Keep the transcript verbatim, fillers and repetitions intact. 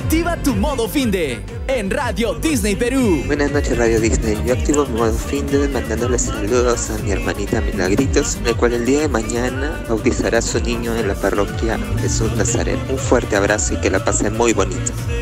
Activa tu modo finde en Radio Disney Perú. Buenas noches, Radio Disney. Yo activo mi modo finde mandándole saludos a mi hermanita Milagritos, el cual el día de mañana bautizará a su niño en la parroquia Jesús Nazareno. Un fuerte abrazo y que la pasen muy bonito.